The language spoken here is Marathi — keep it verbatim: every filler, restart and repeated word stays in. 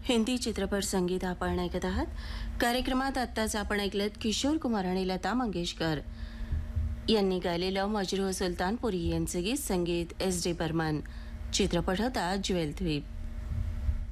हिंदी चित्रपट संगीत आपण ऐकत आहात. कार्यक्रमात आत्ताच आपण ऐकलेत किशोर कुमार आणि लता मंगेशकर यांनी गायलेलं मजरूह सुलतानपुरी यांचे गीत. संगीत एस डी बर्मन. चित्रपट होता ज्वेल द्वीप.